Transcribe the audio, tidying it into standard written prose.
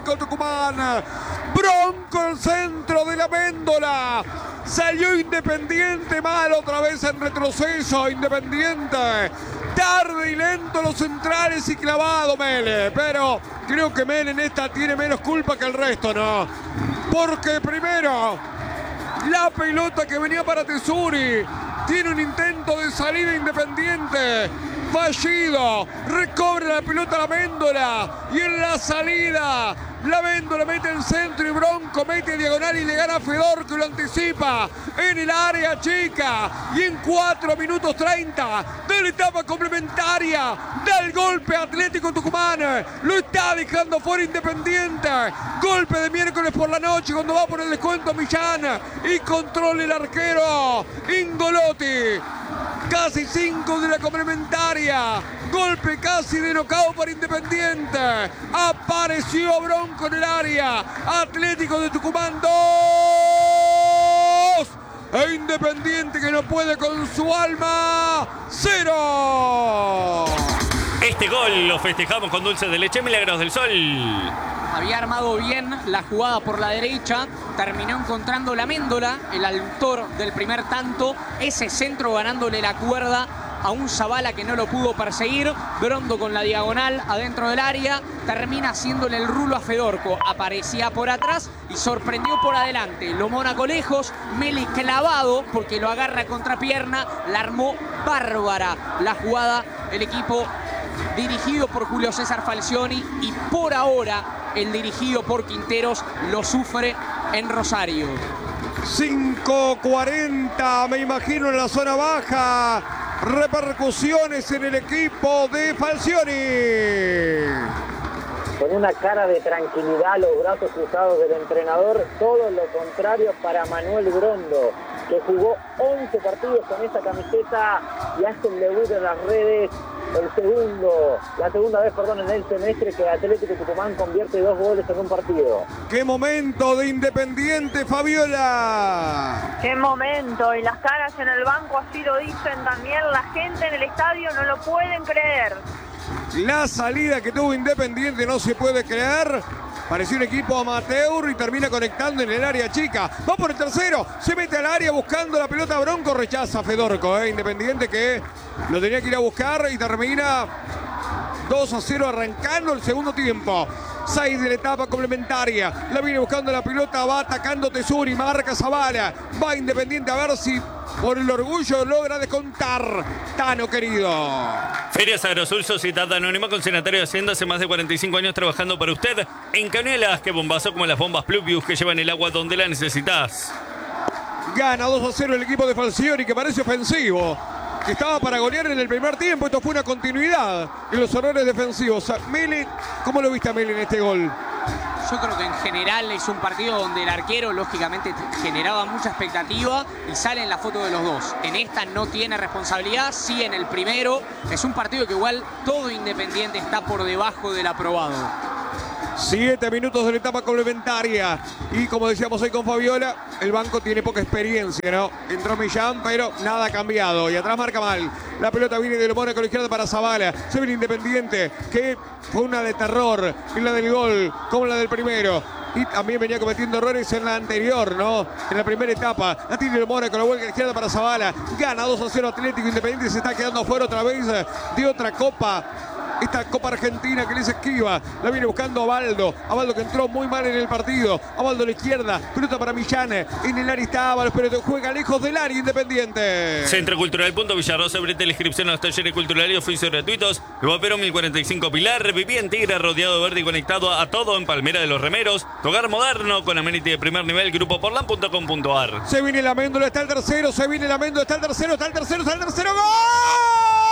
Atlético Tucumán. Bronco el centro de la Méndola. Salió Independiente mal otra vez en retroceso. Independiente. Tarde y lento los centrales y clavado Mele. Pero creo que Mele en esta tiene menos culpa que el resto, ¿no? Porque primero, la pelota que venía para Tesuri. Tiene un intento de salida Independiente. Fallido. Recobra la pelota la Méndola. Y en la salida, la Méndola mete el centro y Bronco mete diagonal y le gana a Fedor, que lo anticipa en el área chica. Y en 4 minutos 30 de la etapa complementaria del golpe Atlético Tucumán. Lo está dejando fuera Independiente. Golpe de miércoles por la noche cuando va por el descuento Millán. Y controla el arquero Ingolotti. Casi 5 de la complementaria. Golpe casi de knockout para Independiente. Apareció Bronco en el área. Atlético de Tucumán 2. E Independiente que no puede con su alma 0. Este gol lo festejamos con dulce de leche Milagros del Sol. Había armado bien la jugada por la derecha, terminó encontrando la Méndola, el autor del primer tanto, ese centro ganándole la cuerda a un Zavala que no lo pudo perseguir. Brondo con la diagonal adentro del área, termina haciéndole el rulo a Fedorco, aparecía por atrás y sorprendió por adelante. Lo Mónaco lejos, Meli clavado porque lo agarra contra pierna, la armó bárbara la jugada, el equipo dirigido por Julio César Falcioni y por ahora el dirigido por Quinteros lo sufre en Rosario. 5:40, me imagino, en la zona baja. Repercusiones en el equipo de Falcioni. Con una cara de tranquilidad, los brazos cruzados del entrenador, todo lo contrario para Manuel Brondo, que jugó 11 partidos con esta camiseta y hace el debut en las redes. La segunda vez en el semestre que Atlético Tucumán convierte 2 goles en un partido. ¡Qué momento de Independiente, Fabiola! ¡Qué momento! Y las caras en el banco así lo dicen también. La gente en el estadio no lo pueden creer. La salida que tuvo Independiente no se puede creer. Pareció un equipo amateur y termina conectando en el área chica. Va por el tercero, se mete al área buscando la pelota. Bronco rechaza a Fedorco, Independiente que lo tenía que ir a buscar y termina 2-0 arrancando el segundo tiempo. 6 de la etapa complementaria. La viene buscando la pelota, va atacando Tesuri, marca Zavala. Va Independiente a ver si por el orgullo logra descontar. Tano querido. Ferias Agrosul, Sociedad Anónima, consignatario de Hacienda, hace más de 45 años trabajando para usted. En Canelas, que bombazo como las bombas Pluvius que llevan el agua donde la necesitas. Gana 2-0 el equipo de Falcioni, que parece ofensivo, que estaba para golear en el primer tiempo. Esto fue una continuidad en los errores defensivos. Meli, ¿cómo lo viste a Meli en este gol? Yo creo que en general es un partido donde el arquero lógicamente generaba mucha expectativa y sale en la foto de los dos. En esta no tiene responsabilidad, sí en el primero. Es un partido que igual todo Independiente está por debajo del aprobado. 7 minutos de la etapa complementaria. Y como decíamos hoy con Fabiola, el banco tiene poca experiencia, ¿no? Entró Millán, pero nada ha cambiado. Y atrás marca mal. La pelota viene de Mónaco con la izquierda para Zavala. Se viene Independiente, que fue una de terror. Y la del gol, como la del primero. Y también venía cometiendo errores en la anterior, ¿no? En la primera etapa. La tiene el Mónaco, la vuelca a la izquierda para Zavala. Gana 2-0 Atlético. Independiente se está quedando fuera otra vez de otra copa. Esta Copa Argentina que les esquiva. La viene buscando Abaldo. Abaldo que entró muy mal en el partido. Abaldo a la izquierda. Pelota para Millán. En el área está Ábalos, pero juega lejos del área Independiente. Centro Cultural Villarrosa. Abrete la inscripción a los talleres culturales y oficios gratuitos. El Guapero 1045 Pilar. Vivía en Tigre, rodeado de verde y conectado a todo en Palmera de los Remeros. Tu hogar moderno con amenity de primer nivel. Grupoporlan.com.ar. Se viene la Méndola, está el tercero. Se viene la Méndola, está el tercero. Está el tercero. ¡Gol!